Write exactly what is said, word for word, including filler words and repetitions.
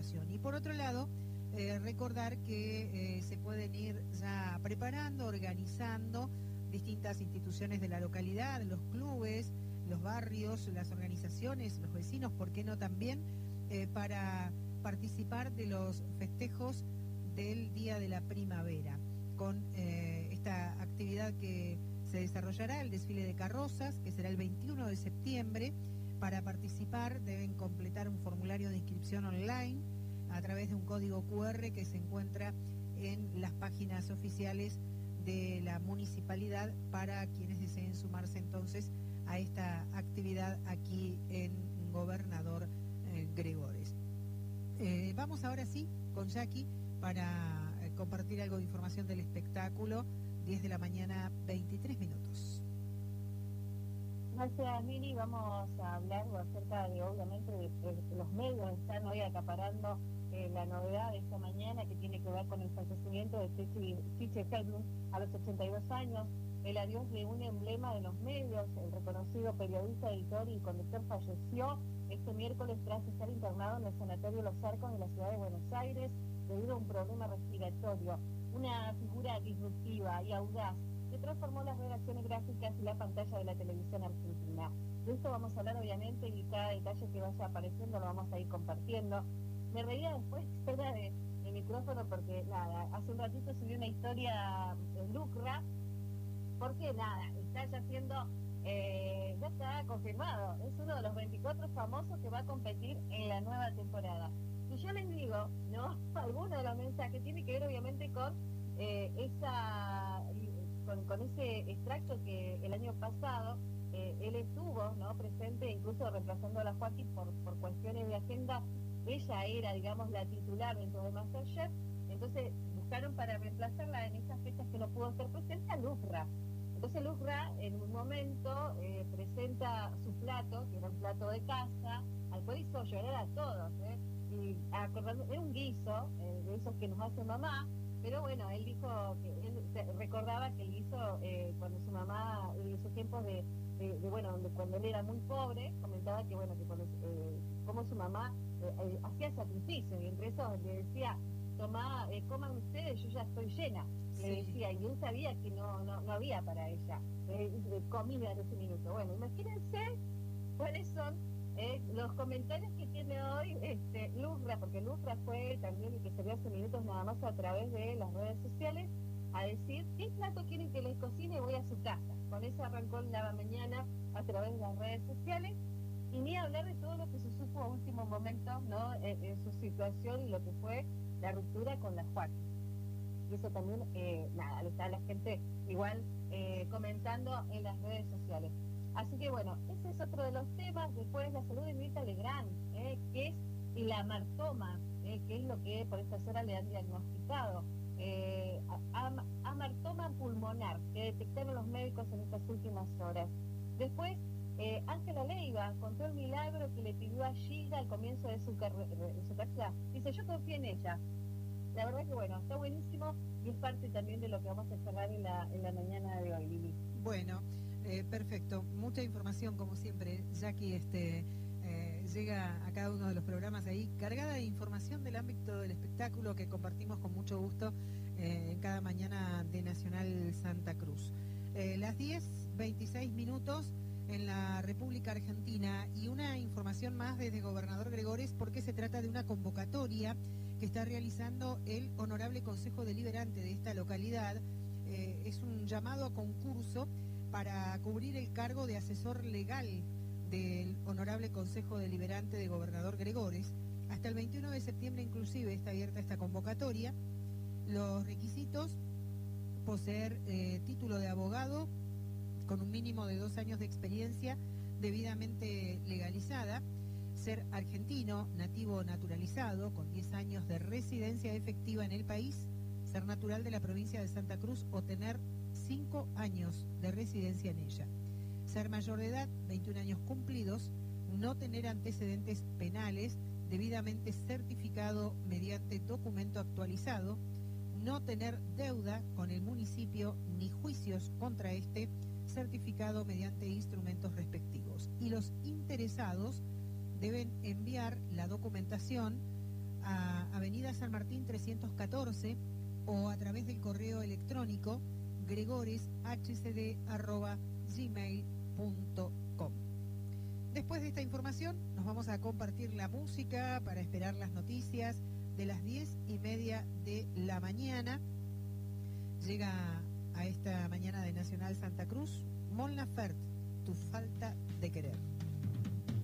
situación. Y por otro lado, eh, recordar que eh, se pueden ir ya preparando, organizando distintas instituciones de la localidad, los clubes, los barrios, las organizaciones, los vecinos, ¿por qué no también? Eh, para participar de los festejos del Día de la Primavera, con eh, esta actividad que se desarrollará, el desfile de carrozas, que será el veintiuno de septiembre. Para participar deben completar un formulario de inscripción online a través de un código cu erre que se encuentra en las páginas oficiales de la municipalidad para quienes deseen sumarse entonces a esta actividad aquí en Gobernador eh, Gregores. Eh, vamos ahora sí con Jackie para eh, compartir algo de información del espectáculo. Diez de la mañana, veintitrés minutos. Gracias, Mili. Vamos a hablar acerca de, obviamente, de, de los medios están hoy acaparando eh, la novedad de esta mañana que tiene que ver con el fallecimiento de Chiche Helblum a los ochenta y dos años, el adiós de un emblema de los medios. El reconocido periodista, editor y conductor falleció este miércoles tras estar internado en el Sanatorio Los Arcos de la ciudad de Buenos Aires debido a un problema respiratorio. Una figura disruptiva y audaz que transformó las redacciones gráficas y la pantalla de la televisión argentina. De esto vamos a hablar, obviamente, y cada detalle que vaya apareciendo lo vamos a ir compartiendo. Me reía después fuera de, de micrófono porque, nada, hace un ratito subí una historia de Lucra, porque, nada, está ya siendo, eh, ya está confirmado, es uno de los veinticuatro famosos que va a competir en la nueva temporada. Y yo les digo, ¿no? Alguno de los mensajes tiene que ver, obviamente, con eh, esa... Con, con ese extracto que el año pasado eh, él estuvo, ¿no?, presente, incluso reemplazando a la Joaquín por, por cuestiones de agenda. Ella era, digamos, la titular dentro de MasterChef, entonces buscaron para reemplazarla en esas fechas que no pudo ser presente a Luzra. Entonces Luzra en un momento eh, presenta su plato, que era un plato de casa, al cual hizo llorar a todos, ¿eh? Y acordando, era un guiso, eh, de esos que nos hace mamá. Pero bueno, él dijo que él recordaba que él hizo eh, cuando su mamá, en sus tiempos de, de, de, bueno, de cuando él era muy pobre, comentaba que bueno, que cuando, eh, como su mamá eh, eh, hacía sacrificio, y entre eso le decía, tomá, eh, coman ustedes, yo ya estoy llena, sí. Le decía, y él sabía que no, no, no había para ella eh, comida en ese minuto. Bueno, imagínense cuáles son Eh, los comentarios que tiene hoy este, Luzra, porque Luzra fue también el que se vio hace minutos nada más a través de las redes sociales, a decir, ¿qué plato quieren que les cocine? Voy a su casa. Con eso arrancó la mañana a través de las redes sociales, y ni hablar de todo lo que se supo a último momento, ¿no?, en, en su situación y lo que fue la ruptura con la Joaquín. Y eso también, eh, nada, está la gente igual eh, comentando en las redes sociales. Así que bueno, ese es otro de los temas. Después la salud de Mirta Legrand, eh, que es la amartoma, eh, que es lo que por estas horas le han diagnosticado. Eh, am, amartoma pulmonar, que detectaron los médicos en estas últimas horas. Después, eh, Ángela Leiva contó el milagro que le pidió a Gilda al comienzo de su, carre de su carrera. Dice, yo confío en ella. La verdad que bueno, está buenísimo y es parte también de lo que vamos a charlar en la, en la mañana de hoy, Lili. Bueno. Eh, perfecto, mucha información como siempre, Jackie, este, eh, llega a cada uno de los programas ahí cargada de información del ámbito del espectáculo que compartimos con mucho gusto eh, en cada mañana de Nacional Santa Cruz. Eh, las diez veintiséis minutos en la República Argentina, y una información más desde Gobernador Gregores, porque se trata de una convocatoria que está realizando el Honorable Consejo Deliberante de esta localidad. Eh, es un llamado a concurso para cubrir el cargo de asesor legal del Honorable Consejo Deliberante de Gobernador Gregores. Hasta el veintiuno de septiembre inclusive está abierta esta convocatoria. Los requisitos: poseer eh, título de abogado con un mínimo de dos años de experiencia debidamente legalizada, ser argentino, nativo o naturalizado, con diez años de residencia efectiva en el país, ser natural de la provincia de Santa Cruz o tener cinco años de residencia en ella, ser mayor de edad, veintiún años cumplidos, no tener antecedentes penales, debidamente certificado mediante documento actualizado, no tener deuda con el municipio ni juicios contra este, certificado mediante instrumentos respectivos. Y los interesados deben enviar la documentación a Avenida San Martín trescientos catorce o a través del correo electrónico gregoreshcd arroba gmail punto com. Después de esta información nos vamos a compartir la música para esperar las noticias de las diez y media de la mañana. Llega a esta mañana de Nacional Santa Cruz Mon Laferte, Tu falta de querer.